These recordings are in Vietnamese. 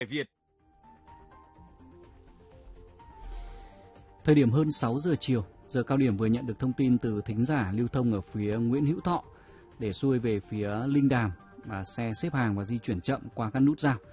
Việt. Thời điểm hơn 6 giờ chiều, giờ cao điểm vừa nhận được thông tin từ thính giả lưu thông ở phía Nguyễn Hữu Thọ để xuôi về phía Linh Đàm, mà xe xếp hàng và di chuyển chậm qua các nút giao.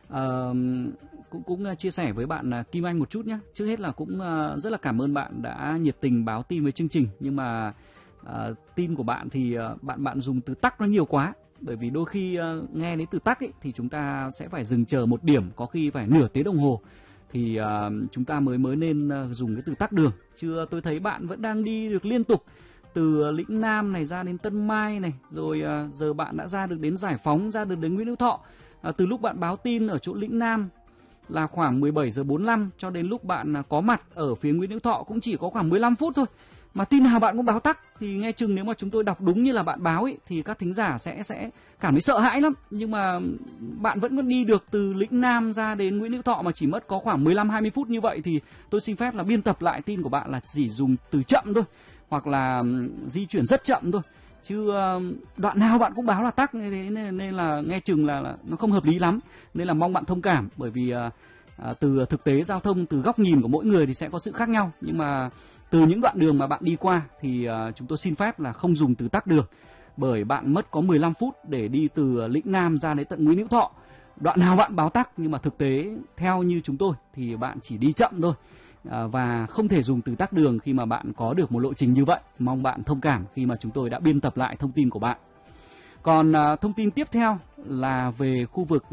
Cũng chia sẻ với bạn Kim Anh một chút nhé. Trước hết là cũng rất là cảm ơn bạn đã nhiệt tình báo tin với chương trình, nhưng mà tin của bạn thì bạn dùng từ tắc nó nhiều quá. Bởi vì đôi khi nghe đến từ tắc ấy, thì chúng ta sẽ phải dừng chờ một điểm, có khi phải nửa tiếng đồng hồ thì chúng ta mới nên dùng cái từ tắc đường. Chứ tôi thấy bạn vẫn đang đi được liên tục từ Lĩnh Nam này ra đến Tân Mai này, rồi giờ bạn đã ra được đến Giải Phóng, ra được đến Nguyễn Hữu Thọ. Từ lúc bạn báo tin ở chỗ Lĩnh Nam là khoảng 17 giờ 45 cho đến lúc bạn có mặt ở phía Nguyễn Hữu Thọ cũng chỉ có khoảng 15 phút thôi. Mà tin nào bạn cũng báo tắc, thì nghe chừng nếu mà chúng tôi đọc đúng như là bạn báo ấy, thì các thính giả sẽ cảm thấy sợ hãi lắm. Nhưng mà bạn vẫn còn đi được từ Lĩnh Nam ra đến Nguyễn Hữu Thọ mà chỉ mất có khoảng 15-20 phút như vậy, thì tôi xin phép là biên tập lại tin của bạn là chỉ dùng từ chậm thôi, hoặc là di chuyển rất chậm thôi. Chứ đoạn nào bạn cũng báo là tắc như thế, nên là nghe chừng là nó không hợp lý lắm. Nên là mong bạn thông cảm, bởi vì từ thực tế giao thông, từ góc nhìn của mỗi người thì sẽ có sự khác nhau. Nhưng mà từ những đoạn đường mà bạn đi qua thì chúng tôi xin phép là không dùng từ tắc đường, bởi bạn mất có 15 phút để đi từ Lĩnh Nam ra đến tận Nguyễn Hữu Thọ. Đoạn nào bạn báo tắc, nhưng mà thực tế theo như chúng tôi thì bạn chỉ đi chậm thôi, và không thể dùng từ tắc đường khi mà bạn có được một lộ trình như vậy. Mong bạn thông cảm khi mà chúng tôi đã biên tập lại thông tin của bạn. Còn thông tin tiếp theo là về khu vực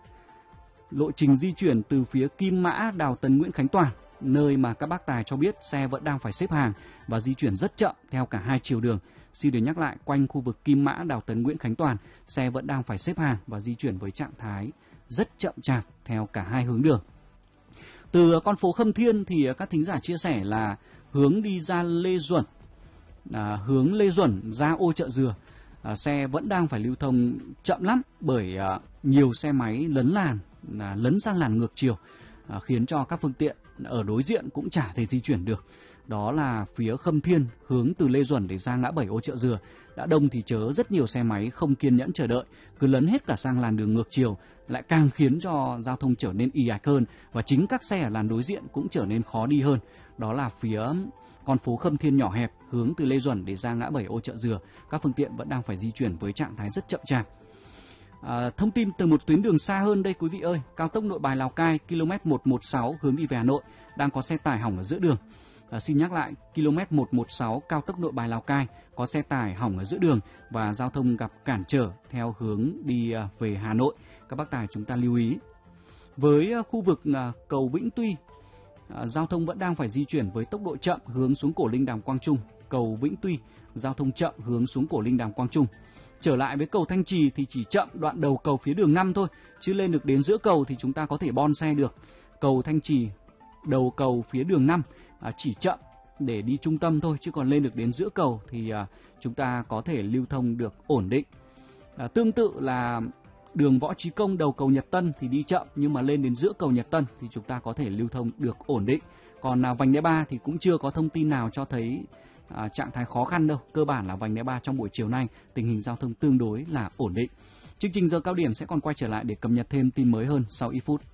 lộ trình di chuyển từ phía Kim Mã, Đào Tấn, Nguyễn Khánh Toàn, nơi mà các bác tài cho biết xe vẫn đang phải xếp hàng và di chuyển rất chậm theo cả hai chiều đường. Xin được nhắc lại, quanh khu vực Kim Mã, Đào Tấn, Nguyễn Khánh Toàn, xe vẫn đang phải xếp hàng và di chuyển với trạng thái rất chậm chạp theo cả hai hướng đường. Từ con phố Khâm Thiên thì các thính giả chia sẻ là hướng đi ra Lê Duẩn, hướng Lê Duẩn ra Ô Chợ Dừa, xe vẫn đang phải lưu thông chậm lắm, bởi nhiều xe máy lấn sang làn ngược chiều, khiến cho các phương tiện ở đối diện cũng chả thể di chuyển được. Đó là phía Khâm Thiên hướng từ Lê Duẩn để ra ngã 7 Ô Chợ Dừa. Đã đông thì chớ, rất nhiều xe máy không kiên nhẫn chờ đợi, cứ lấn hết cả sang làn đường ngược chiều, lại càng khiến cho giao thông trở nên ì ạch hơn, và chính các xe ở làn đối diện cũng trở nên khó đi hơn. Đó là phía con phố Khâm Thiên nhỏ hẹp hướng từ Lê Duẩn để ra ngã 7 Ô Chợ Dừa, các phương tiện vẫn đang phải di chuyển với trạng thái rất chậm chạp. Thông tin từ một tuyến đường xa hơn đây quý vị ơi, cao tốc Nội Bài Lào Cai km 116 hướng đi về Hà Nội đang có xe tải hỏng ở giữa đường. Xin nhắc lại, km 116 cao tốc Nội Bài Lào Cai có xe tải hỏng ở giữa đường và giao thông gặp cản trở theo hướng đi về Hà Nội. Các bác tài chúng ta lưu ý. Với khu vực cầu Vĩnh Tuy, giao thông vẫn đang phải di chuyển với tốc độ chậm hướng xuống cổ Linh Đàm Quang Trung. Cầu Vĩnh Tuy, giao thông chậm hướng xuống cổ Linh Đàm Quang Trung. Trở lại với cầu Thanh Trì thì chỉ chậm đoạn đầu cầu phía đường 5 thôi, chứ lên được đến giữa cầu thì chúng ta có thể bon xe được. Cầu Thanh Trì, đầu cầu phía đường 5 chỉ chậm để đi trung tâm thôi, chứ còn lên được đến giữa cầu thì chúng ta có thể lưu thông được ổn định. Tương tự là đường Võ Chí Công đầu cầu Nhật Tân thì đi chậm, nhưng mà lên đến giữa cầu Nhật Tân thì chúng ta có thể lưu thông được ổn định. Còn vành đai 3 thì cũng chưa có thông tin nào cho thấy trạng thái khó khăn đâu. Cơ bản là vành đai 3 trong buổi chiều nay tình hình giao thông tương đối là ổn định. Chương trình giờ cao điểm sẽ còn quay trở lại để cập nhật thêm tin mới hơn sau ít phút.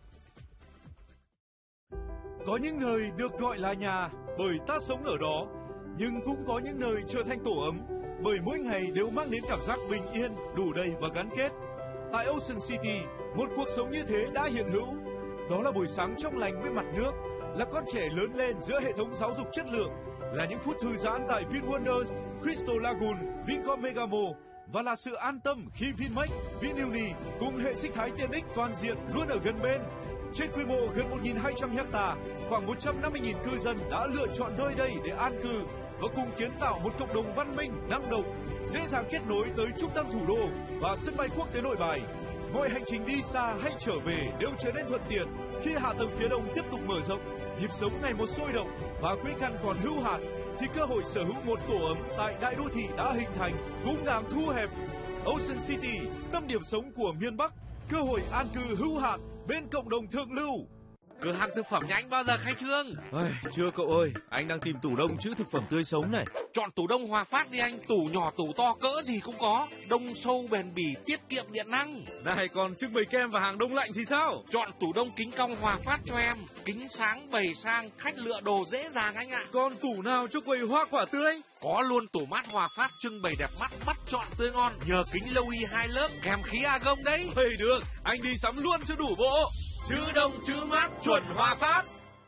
Có những nơi được gọi là nhà bởi ta sống ở đó, nhưng cũng có những nơi trở thành tổ ấm bởi mỗi ngày đều mang đến cảm giác bình yên, đủ đầy và gắn kết. Tại Ocean City, một cuộc sống như thế đã hiện hữu. Đó là buổi sáng trong lành với mặt nước, là con trẻ lớn lên giữa hệ thống giáo dục chất lượng, là những phút thư giãn tại VinWonders, Crystal Lagoon, Vincom Megamo, và là sự an tâm khi Vinmec, Vinuni cùng hệ sinh thái tiện ích toàn diện luôn ở gần bên. Trên quy mô gần 1.200 ha, khoảng 150.000 cư dân đã lựa chọn nơi đây để an cư và cùng kiến tạo một cộng đồng văn minh, năng động, dễ dàng kết nối tới trung tâm thủ đô và sân bay quốc tế Nội Bài. Mọi hành trình đi xa hay trở về đều trở nên thuận tiện khi hạ tầng phía đông tiếp tục mở rộng, nhịp sống ngày một sôi động và quỹ căn còn hữu hạn, thì cơ hội sở hữu một tổ ấm tại đại đô thị đã hình thành cũng đang thu hẹp. Ocean City, tâm điểm sống của miền Bắc, cơ hội an cư hữu hạn bên cộng đồng thượng lưu. Cửa hàng thực phẩm nhà anh bao giờ khai trương? Chưa cậu ơi, anh đang tìm tủ đông trữ thực phẩm tươi sống này. Chọn tủ đông Hòa Phát đi anh, tủ nhỏ tủ to cỡ gì cũng có, đông sâu bền bỉ, tiết kiệm điện năng. Này còn trưng bày kem và hàng đông lạnh thì sao? Chọn tủ đông kính cong Hòa Phát cho em, kính sáng bày sang, khách lựa đồ dễ dàng anh ạ. Còn tủ nào cho quầy hoa quả tươi? Có luôn tủ mát Hòa Phát trưng bày đẹp mắt, bắt chọn tươi ngon, nhờ kính lâu y 2 lớp kèm khí argon đấy. Được, anh đi sắm luôn cho đủ bộ. Chữ đông chữ mát chuẩn Hòa Phát.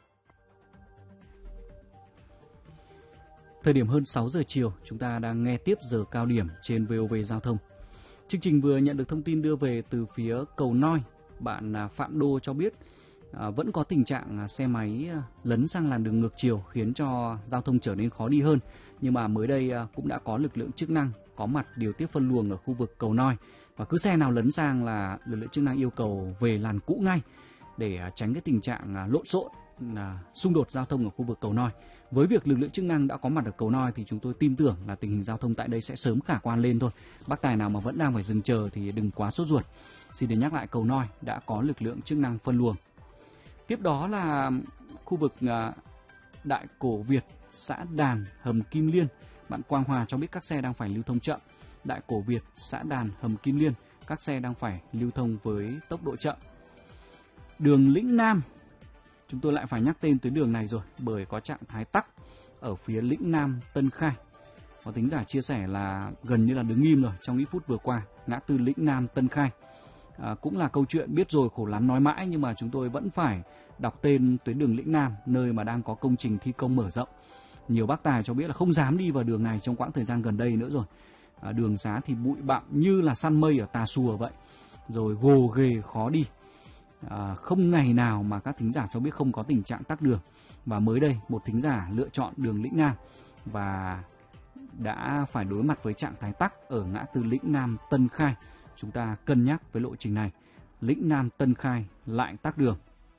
Thời điểm hơn 6 giờ chiều, chúng ta đang nghe tiếp giờ cao điểm trên VOV Giao thông. Chương trình vừa nhận được thông tin đưa về từ phía cầu Noi. Bạn Phạm Đô cho biết vẫn có tình trạng xe máy lấn sang làn đường ngược chiều khiến cho giao thông trở nên khó đi hơn. Nhưng mà mới đây cũng đã có lực lượng chức năng có mặt điều tiết phân luồng ở khu vực cầu Noi. Và cứ xe nào lấn sang là lực lượng chức năng yêu cầu về làn cũ ngay để tránh cái tình trạng lộn xộn, xung đột giao thông ở khu vực cầu Noi. Với việc lực lượng chức năng đã có mặt ở cầu Noi thì chúng tôi tin tưởng là tình hình giao thông tại đây sẽ sớm khả quan lên thôi. Bác tài nào mà vẫn đang phải dừng chờ thì đừng quá sốt ruột. Xin được nhắc lại, cầu Noi đã có lực lượng chức năng phân luồng. Tiếp đó là khu vực Đại Cổ Việt, xã Đàn, Hầm Kim Liên. Bạn Quang Hòa cho biết các xe đang phải lưu thông chậm. Đại Cổ Việt, xã Đàn, Hầm Kim Liên, các xe đang phải lưu thông với tốc độ chậm. Đường Lĩnh Nam, chúng tôi lại phải nhắc tên tuyến đường này rồi bởi có trạng thái tắc ở phía Lĩnh Nam Tân Khai. Có thính giả chia sẻ là gần như là đứng im rồi trong ít phút vừa qua, ngã tư Lĩnh Nam Tân Khai. Cũng là câu chuyện biết rồi khổ lắm nói mãi, nhưng mà chúng tôi vẫn phải đọc tên tuyến đường Lĩnh Nam, nơi mà đang có công trình thi công mở rộng. Nhiều bác tài cho biết là không dám đi vào đường này trong quãng thời gian gần đây nữa rồi. Đường xá thì bụi bặm như là săn mây ở Tà Xùa vậy, rồi gồ ghề khó đi. Không ngày nào mà các thính giả cho biết không có tình trạng tắc đường. Và mới đây một thính giả lựa chọn đường Lĩnh Nam và đã phải đối mặt với trạng thái tắc ở ngã tư Lĩnh Nam Tân Khai. Chúng ta cân nhắc với lộ trình này, Lĩnh Nam Tân Khai lại tắc đường.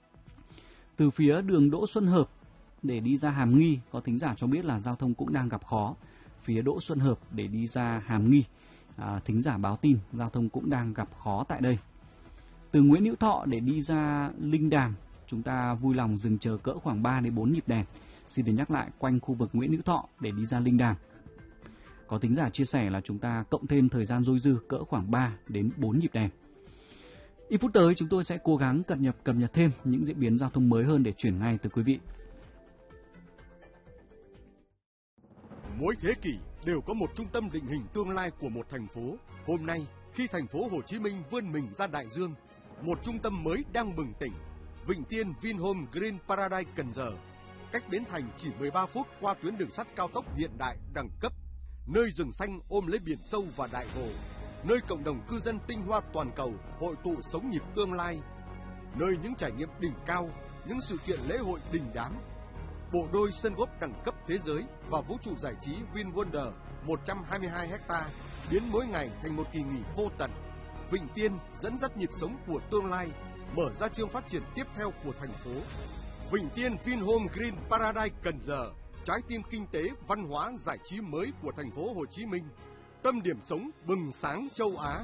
Từ phía đường Đỗ Xuân Hợp để đi ra Hàm Nghi, có thính giả cho biết là giao thông cũng đang gặp khó. Phía Đỗ Xuân Hợp để đi ra Hàm Nghi, thính giả báo tin giao thông cũng đang gặp khó tại đây. Từ Nguyễn Hữu Thọ để đi ra Linh Đàm, chúng ta vui lòng dừng chờ cỡ khoảng 3 đến 4 nhịp đèn. Xin được nhắc lại, quanh khu vực Nguyễn Hữu Thọ để đi ra Linh Đàm, có thính giả chia sẻ là chúng ta cộng thêm thời gian dôi dư cỡ khoảng 3 đến 4 nhịp đèn. Ít phút tới chúng tôi sẽ cố gắng cập nhật thêm những diễn biến giao thông mới hơn để chuyển ngay tới quý vị. Mỗi thế kỷ đều có một trung tâm định hình tương lai của một thành phố. Hôm nay, khi thành phố Hồ Chí Minh vươn mình ra đại dương, một trung tâm mới đang bừng tỉnh. Vịnh Tiên Vinhome Green Paradise Cần Giờ, cách Bến Thành chỉ 13 phút qua tuyến đường sắt cao tốc hiện đại đẳng cấp. Nơi rừng xanh ôm lấy biển sâu và đại hồ, nơi cộng đồng cư dân tinh hoa toàn cầu hội tụ sống nhịp tương lai, nơi những trải nghiệm đỉnh cao, những sự kiện lễ hội đình đám. Bộ đôi sân golf đẳng cấp thế giới và vũ trụ giải trí VinWonder 122 ha biến mỗi ngày thành một kỳ nghỉ vô tận. Vịnh Tiên dẫn dắt nhịp sống của tương lai, mở ra chương phát triển tiếp theo của thành phố. Vịnh Tiên Vinhome Green Paradise Cần Giờ, trái tim kinh tế, văn hóa, giải trí mới của thành phố Hồ Chí Minh, tâm điểm sống bừng sáng châu Á.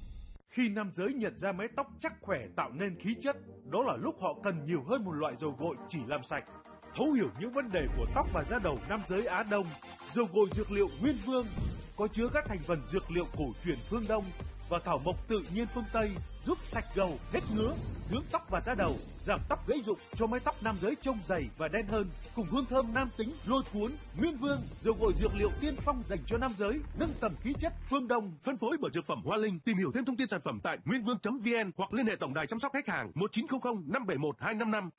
Khi nam giới nhận ra mái tóc chắc khỏe tạo nên khí chất, đó là lúc họ cần nhiều hơn một loại dầu gội chỉ làm sạch. Thấu hiểu những vấn đề của tóc và da đầu nam giới Á Đông, dầu gội dược liệu Nguyên Vương có chứa các thành phần dược liệu cổ truyền phương Đông và thảo mộc tự nhiên phương Tây, giúp sạch gầu, hết ngứa, dưỡng tóc và da đầu, giảm tóc gãy rụng, cho mái tóc nam giới trông dày và đen hơn, cùng hương thơm nam tính lôi cuốn. Nguyên Vương, dầu gội dược liệu tiên phong dành cho nam giới, nâng tầm khí chất phương Đông. Phân phối bởi Dược phẩm Hoa Linh. Tìm hiểu thêm thông tin sản phẩm tại nguyên-vương.vn hoặc liên hệ tổng đài chăm sóc khách hàng 1900 571 255.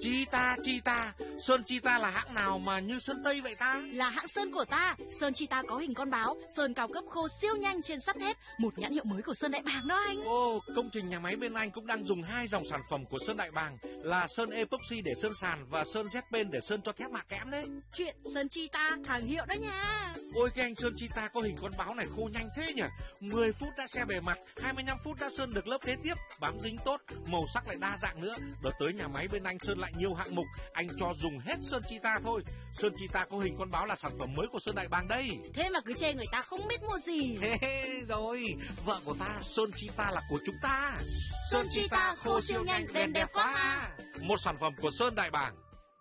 Cheetah, sơn Cheetah là hãng nào mà như sơn Tây vậy ta? Là hãng sơn của ta. Sơn Cheetah có hình con báo, sơn cao cấp khô siêu nhanh trên sắt thép, một nhãn hiệu mới của Sơn Đại Bàng đó anh. Ồ, công trình nhà máy bên anh cũng đang dùng 2 dòng sản phẩm của Sơn Đại Bàng là sơn epoxy để sơn sàn và sơn Z-pen để sơn cho thép mạ kẽm đấy. Chuyện sơn Cheetah hàng hiệu đó nha. Ôi cái anh sơn Cheetah có hình con báo này khô nhanh thế nhỉ? 10 phút đã xe bề mặt, 25 phút đã sơn được lớp kế tiếp, bám dính tốt, màu sắc lại đa dạng nữa. Đợt tới nhà máy bên anh sơn lại nhiều hạng mục, anh cho dùng hết sơn Cheetah thôi. Sơn Cheetah có hình con báo là sản phẩm mới của Sơn Đại Bàng đây. Thế mà cứ chê người ta không biết mua gì. Rồi, vợ của ta sơn Cheetah là của chúng ta. Sơn Cheetah khô siêu nhanh, bền đẹp quá. một sản phẩm của Sơn Đại Bàng.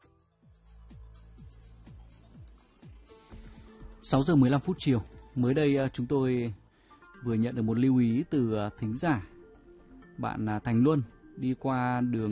6 giờ 15 phút chiều. Mới đây chúng tôi vừa nhận được một lưu ý từ thính giả. Bạn Thành Luân đi qua đường